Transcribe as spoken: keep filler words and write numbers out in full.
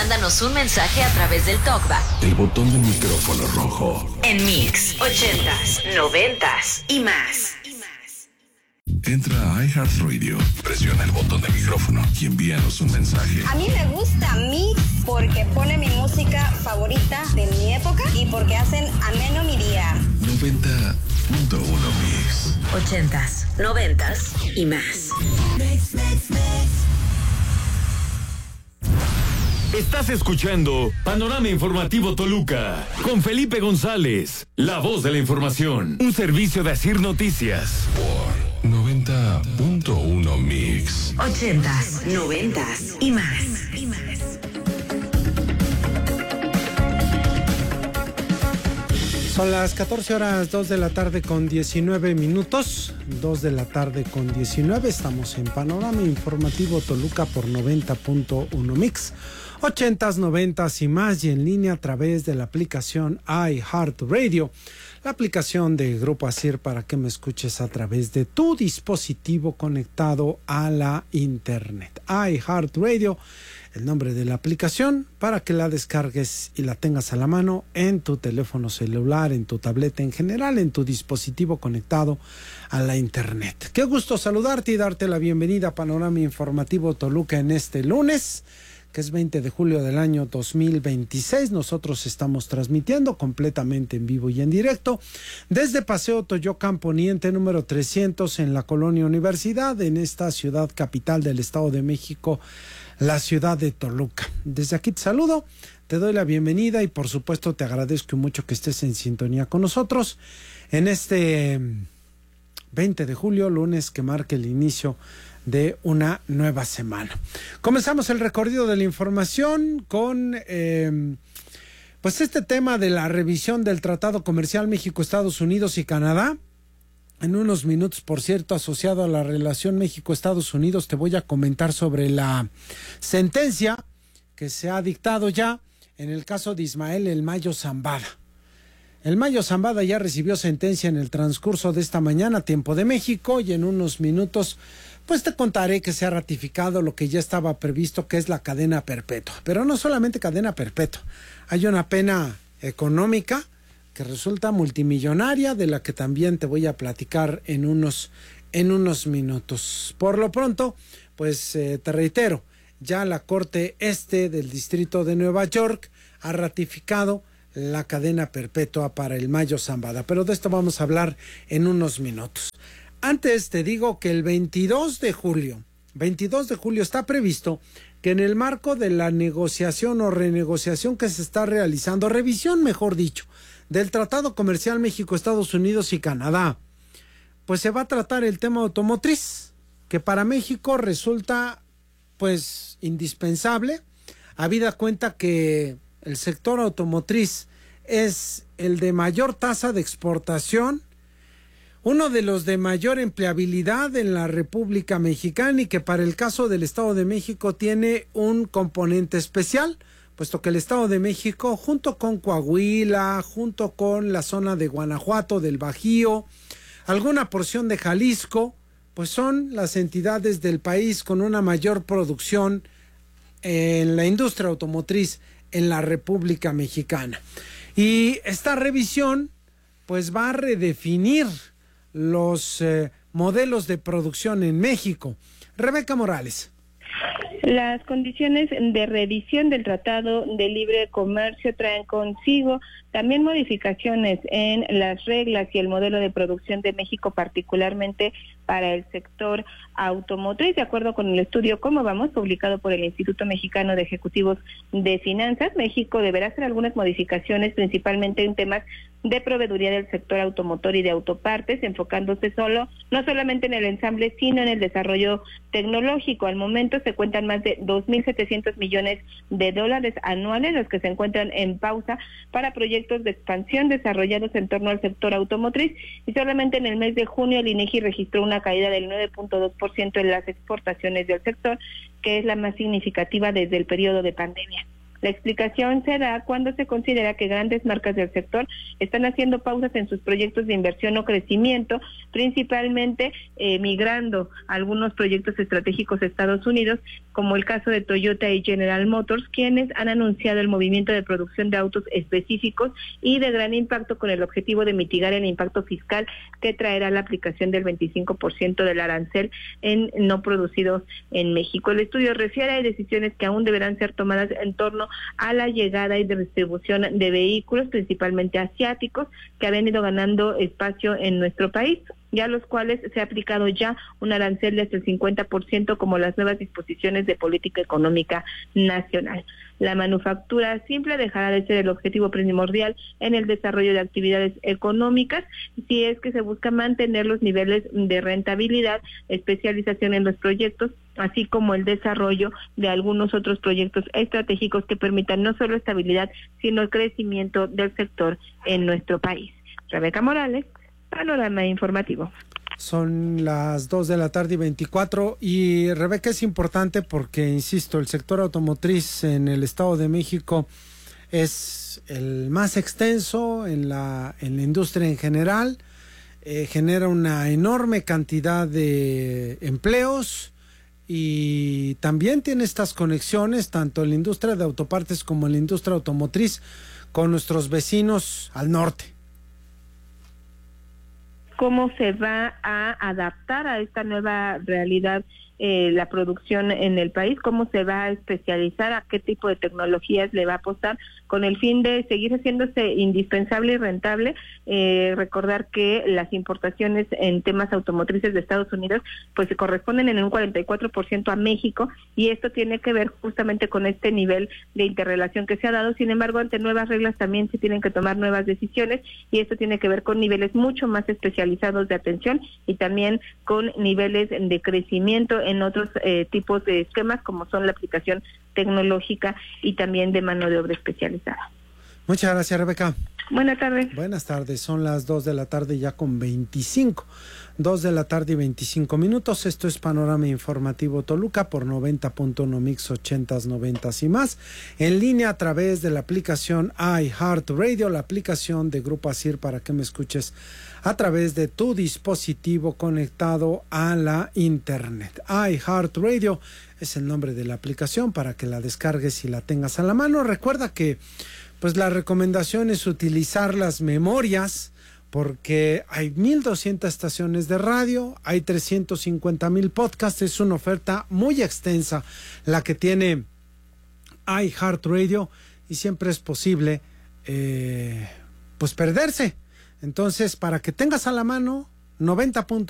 mándanos un mensaje a través del TalkBack. El botón del micrófono rojo. En Mix, ochentas, noventas y más. Entra a iHeartRadio, presiona el botón del micrófono y envíanos un mensaje. A mí me gusta Mix porque pone mi música favorita de mi época y porque hacen ameno mi día. noventa punto uno Mix. Ochentas, noventas y más. Mix, mix, mix. Estás escuchando Panorama Informativo Toluca con Felipe González, la voz de la información, un servicio de Asir Noticias. Por noventa punto uno Mix. Ochentas, noventas y más. Son las catorce horas, dos de la tarde con diecinueve minutos. dos de la tarde con diecinueve. Estamos en Panorama Informativo Toluca por noventa punto uno Mix. Ochentas, noventas y más, y en línea a través de la aplicación iHeartRadio, la aplicación de Grupo Asir para que me escuches a través de tu dispositivo conectado a la internet. iHeartRadio, el nombre de la aplicación, para que la descargues y la tengas a la mano en tu teléfono celular, en tu tableta, en general, en tu dispositivo conectado a la internet. Qué gusto saludarte y darte la bienvenida a Panorama Informativo Toluca en este lunes, que es veinte de julio del año dos mil veintiséis. Nosotros estamos transmitiendo completamente en vivo y en directo desde Paseo Toyocan Poniente número trescientos en la Colonia Universidad, en esta ciudad capital del Estado de México, la ciudad de Toluca. Desde aquí te saludo, te doy la bienvenida y por supuesto te agradezco mucho que estés en sintonía con nosotros en este veinte de julio, lunes que marca el inicio de una nueva semana. Comenzamos el recorrido de la información con eh, pues este tema de la revisión del Tratado Comercial México, Estados Unidos y Canadá. En unos minutos, por cierto, asociado a la relación México-Estados Unidos, te voy a comentar sobre la sentencia que se ha dictado ya en el caso de Ismael El Mayo Zambada. El Mayo Zambada ya recibió sentencia en el transcurso de esta mañana, tiempo de México, y en unos minutos pues te contaré que se ha ratificado lo que ya estaba previsto, que es la cadena perpetua. Pero no solamente cadena perpetua, hay una pena económica que resulta multimillonaria, de la que también te voy a platicar en unos, en unos minutos. Por lo pronto, pues eh, te reitero, ya la Corte Este del Distrito de Nueva York ha ratificado la cadena perpetua para el Mayo Zambada, pero de esto vamos a hablar en unos minutos. Antes te digo que el veintidós de julio, veintidós de julio está previsto que en el marco de la negociación o renegociación que se está realizando, revisión mejor dicho, del Tratado Comercial México, Estados Unidos y Canadá, pues se va a tratar el tema automotriz, que para México resulta pues indispensable, habida cuenta que el sector automotriz es el de mayor tasa de exportación, uno de los de mayor empleabilidad en la República Mexicana y que para el caso del Estado de México tiene un componente especial, puesto que el Estado de México, junto con Coahuila, junto con la zona de Guanajuato, del Bajío, alguna porción de Jalisco, pues son las entidades del país con una mayor producción en la industria automotriz en la República Mexicana. Y esta revisión pues va a redefinir los eh, modelos de producción en México. Rebeca Morales. Las condiciones de revisión del Tratado de Libre Comercio traen consigo también modificaciones en las reglas y el modelo de producción de México, particularmente para el sector automotriz. De acuerdo con el estudio Cómo Vamos, publicado por el Instituto Mexicano de Ejecutivos de Finanzas, México deberá hacer algunas modificaciones, principalmente en temas de proveeduría del sector automotor y de autopartes, enfocándose solo, no solamente en el ensamble, sino en el desarrollo tecnológico. Al momento se cuentan más de dos mil setecientos millones de dólares anuales, los que se encuentran en pausa para proyectos de expansión desarrollados en torno al sector automotriz, y solamente en el mes de junio el INEGI registró una caída del nueve punto dos por ciento en las exportaciones del sector, que es la más significativa desde el periodo de pandemia. La explicación se da cuando se considera que grandes marcas del sector están haciendo pausas en sus proyectos de inversión o crecimiento, principalmente eh, migrando a algunos proyectos estratégicos de Estados Unidos, como el caso de Toyota y General Motors, quienes han anunciado el movimiento de producción de autos específicos y de gran impacto con el objetivo de mitigar el impacto fiscal que traerá la aplicación del veinticinco por ciento del arancel en no producidos en México. El estudio refiere a decisiones que aún deberán ser tomadas en torno a la llegada y distribución de vehículos, principalmente asiáticos, que han venido ganando espacio en nuestro país, ya a los cuales se ha aplicado ya un arancel de hasta el cincuenta por ciento como las nuevas disposiciones de política económica nacional. La manufactura simple dejará de ser el objetivo primordial en el desarrollo de actividades económicas si es que se busca mantener los niveles de rentabilidad, especialización en los proyectos, así como el desarrollo de algunos otros proyectos estratégicos que permitan no solo estabilidad, sino el crecimiento del sector en nuestro país. Rebeca Morales, Panorama Informativo. Son las dos de la tarde y veinticuatro, y Rebeca, es importante porque, insisto, el sector automotriz en el Estado de México es el más extenso en la, en la industria en general, eh, genera una enorme cantidad de empleos y también tiene estas conexiones tanto en la industria de autopartes como en la industria automotriz con nuestros vecinos al norte. ¿Cómo se va a adaptar a esta nueva realidad eh, la producción en el país? ¿Cómo se va a especializar? ¿A qué tipo de tecnologías le va a apostar? Con el fin de seguir haciéndose indispensable y rentable. Eh, recordar que las importaciones en temas automotrices de Estados Unidos pues se corresponden en un cuarenta y cuatro por ciento a México, y esto tiene que ver justamente con este nivel de interrelación que se ha dado. Sin embargo, ante nuevas reglas también se tienen que tomar nuevas decisiones, y esto tiene que ver con niveles mucho más especializados de atención y también con niveles de crecimiento en otros eh, tipos de esquemas, como son la aplicación tecnológica y también de mano de obra especializada. Muchas gracias, Rebeca. Buenas tardes. Buenas tardes, son las dos de la tarde ya con veinticinco. dos de la tarde y veinticinco minutos. Esto es Panorama Informativo Toluca por noventa punto uno Mix, ochentas, noventas y más. En línea a través de la aplicación iHeartRadio, la aplicación de Grupo Asir, para que me escuches a través de tu dispositivo conectado a la internet. iHeartRadio es el nombre de la aplicación para que la descargues y la tengas a la mano. Recuerda que pues la recomendación es utilizar las memorias, porque hay mil doscientas estaciones de radio, hay trescientos cincuenta mil podcasts, es una oferta muy extensa la que tiene iHeartRadio, y siempre es posible eh, pues perderse. Entonces, para que tengas a la mano noventa puntos